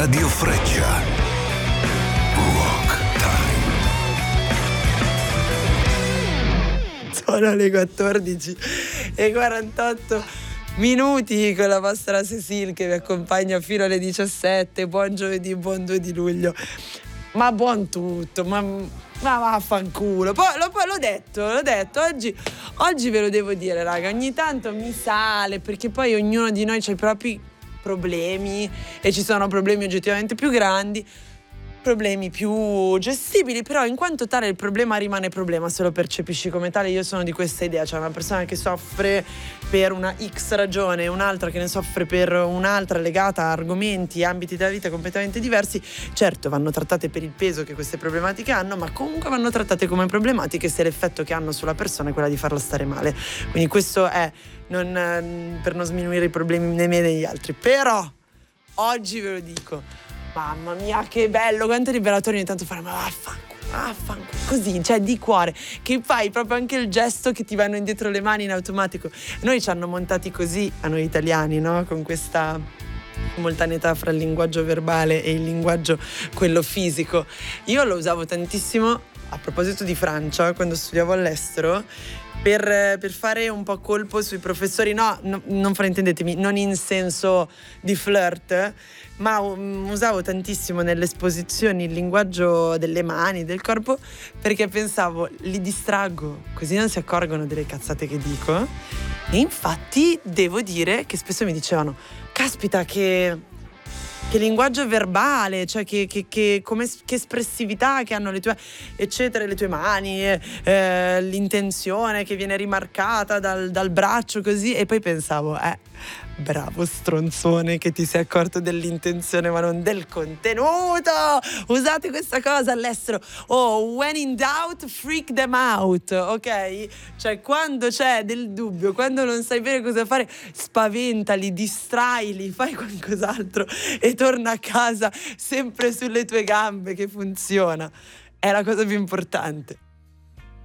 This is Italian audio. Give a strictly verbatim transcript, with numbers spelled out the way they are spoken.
Radio Freccia. Rock Time. Sono le quattordici e quarantotto minuti con la vostra Cecil che vi accompagna fino alle diciassette. Buon giovedì, buon due di luglio. Ma buon tutto, ma, ma vaffanculo. Poi, lo, poi l'ho detto, l'ho detto, oggi, oggi ve lo devo dire, raga, ogni tanto mi sale, perché poi ognuno di noi ha i propri problemi e ci sono problemi oggettivamente più grandi, problemi più gestibili, però in quanto tale il problema rimane problema se lo percepisci come tale. Io sono di questa idea, cioè una persona che soffre per una X ragione, un'altra che ne soffre per un'altra, legata a argomenti, ambiti della vita completamente diversi, certo vanno trattate per il peso che queste problematiche hanno, ma comunque vanno trattate come problematiche se l'effetto che hanno sulla persona è quella di farla stare male. Quindi questo è non, per non sminuire i problemi né miei né degli altri, però oggi ve lo dico, mamma mia che bello, quanto è liberatorio ogni tanto fare ma vaffanculo, vaffanculo, così, cioè di cuore, che fai proprio anche il gesto che ti vanno indietro le mani in automatico. Noi ci hanno montati così a noi italiani, no? Con questa simultaneità fra il linguaggio verbale e il linguaggio quello fisico. Io lo usavo tantissimo a proposito di Francia quando studiavo all'estero, Per, per fare un po' colpo sui professori, no, no, non fraintendetemi, non in senso di flirt, ma um, usavo tantissimo nelle esposizioni il linguaggio delle mani, del corpo, perché pensavo, li distraggo, così non si accorgono delle cazzate che dico. E infatti devo dire che spesso mi dicevano, caspita che... che linguaggio verbale, cioè che, che, che, come, che espressività che hanno le tue, eccetera, le tue mani, eh, l'intenzione che viene rimarcata dal, dal braccio così. E poi pensavo, eh, bravo stronzone che ti sei accorto dell'intenzione ma non del contenuto. Usate questa cosa all'estero. Oh, when in doubt, freak them out, ok? Cioè quando c'è del dubbio, quando non sai bene cosa fare, spaventali, distraili, fai qualcos'altro e torna a casa sempre sulle tue gambe, che funziona. È la cosa più importante.